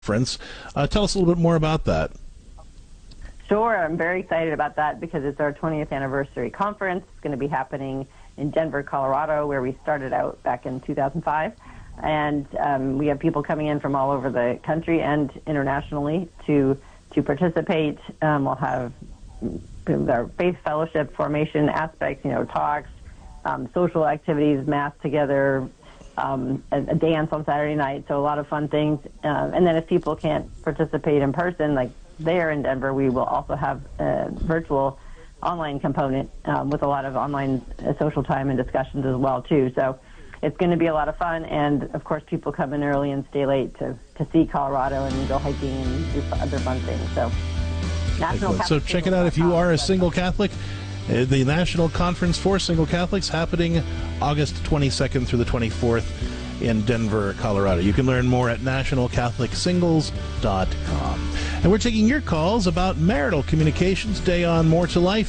Conference. Tell us a little bit more about that. Sure, I'm very excited about that because it's our 20th anniversary conference. It's going to be happening in Denver, Colorado, where we started out back in 2005. And we have people coming in from all over the country and internationally to participate. We'll have our faith fellowship formation aspects, talks, social activities, math together, a dance on Saturday night, so a lot of fun things. And then if people can't participate in person, like there in Denver, we will also have a virtual online component with a lot of online social time and discussions as well, too. So it's going to be a lot of fun, and, of course, people come in early and stay late to see Colorado and go hiking and do other fun things. So, so check it out if you are a single Catholic. The National Conference for Single Catholics happening August 22nd through the 24th in Denver, Colorado. You can learn more at nationalcatholicsingles.com. And we're taking your calls about marital communications today on More to Life,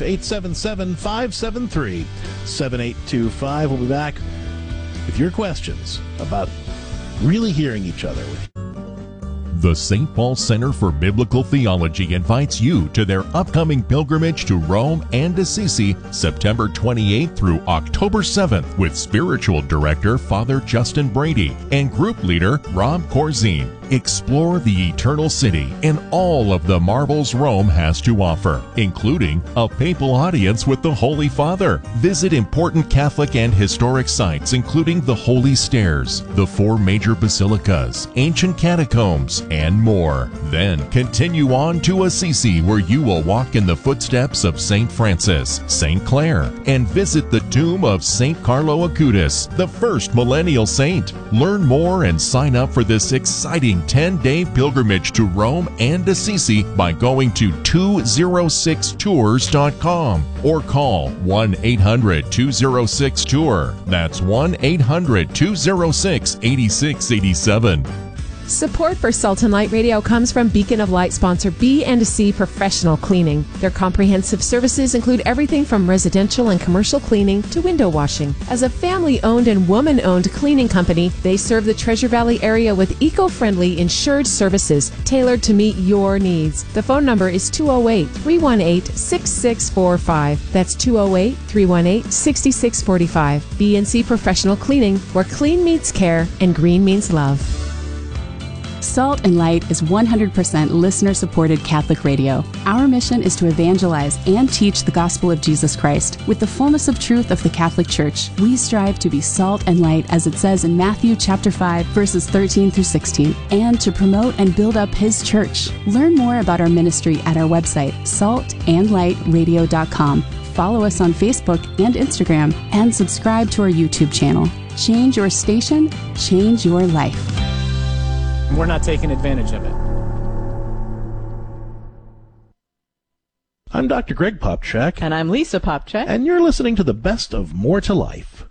877-573-7825. We'll be back with your questions about really hearing each other. The St. Paul Center for Biblical Theology invites you to their upcoming pilgrimage to Rome and Assisi, September 28th through October 7th, with Spiritual Director Father Justin Brady and Group Leader Rob Corzine. Explore the Eternal City and all of the marvels Rome has to offer, including a papal audience with the Holy Father. Visit important Catholic and historic sites, including the Holy Stairs, the 4 major basilicas, ancient catacombs, and more. Then continue on to Assisi, where you will walk in the footsteps of St. Francis, St. Clare, and visit the tomb of St. Carlo Acutis, the first millennial saint. Learn more and sign up for this exciting 10-day pilgrimage to Rome and Assisi by going to 206tours.com or call 1-800-206-TOUR. That's 1-800-206-8687. Support for Salt and Light Radio comes from Beacon of Light sponsor B&C Professional Cleaning. Their comprehensive services include everything from residential and commercial cleaning to window washing. As a family-owned and woman-owned cleaning company, they serve the Treasure Valley area with eco-friendly insured services tailored to meet your needs. The phone number is 208-318-6645. That's 208-318-6645. B&C Professional Cleaning, where clean meets care and green means love. Salt and Light is 100% listener-supported Catholic radio. Our mission is to evangelize and teach the gospel of Jesus Christ with the fullness of truth of the Catholic Church. We strive to be salt and light, as it says in Matthew chapter 5, verses 13 through 16, and to promote and build up His church. Learn more about our ministry at our website, saltandlightradio.com. Follow us on Facebook and Instagram, and subscribe to our YouTube channel. Change your station, change your life. We're not taking advantage of it. I'm Dr. Greg Popcak. And I'm Lisa Popcak. And you're listening to the best of More to Life.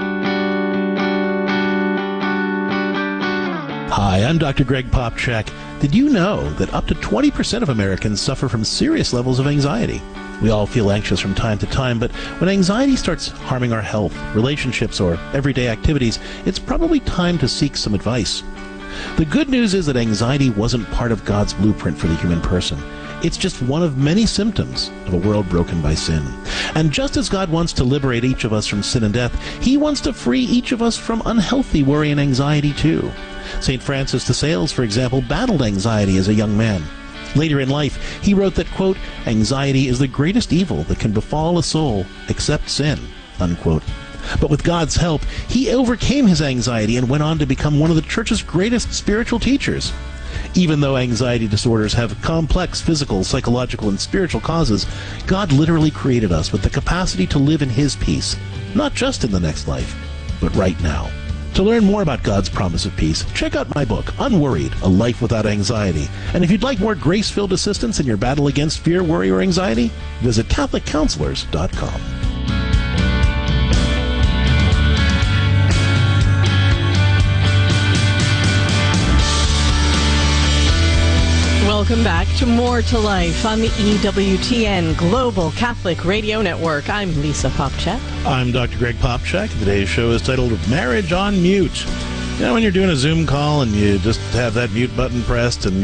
Hi, I'm Dr. Greg Popcak. Did you know that up to 20% of Americans suffer from serious levels of anxiety? We all feel anxious from time to time, but when anxiety starts harming our health, relationships, or everyday activities, it's probably time to seek some advice. The good news is that anxiety wasn't part of God's blueprint for the human person. It's just one of many symptoms of a world broken by sin. And just as God wants to liberate each of us from sin and death, He wants to free each of us from unhealthy worry and anxiety too. St. Francis de Sales, for example, battled anxiety as a young man. Later in life, he wrote that, quote, "Anxiety is the greatest evil that can befall a soul except sin," unquote. But with God's help, he overcame his anxiety and went on to become one of the Church's greatest spiritual teachers. Even though anxiety disorders have complex physical, psychological, and spiritual causes, God literally created us with the capacity to live in His peace, not just in the next life, but right now. To learn more about God's promise of peace, check out my book, Unworried, A Life Without Anxiety. And if you'd like more grace-filled assistance in your battle against fear, worry, or anxiety, visit CatholicCounselors.com. Welcome back to More to Life on the EWTN Global Catholic Radio Network. I'm Lisa Popcak. I'm Dr. Greg Popcak. Today's show is titled Marriage on Mute. You know, when you're doing a Zoom call and you just have that mute button pressed and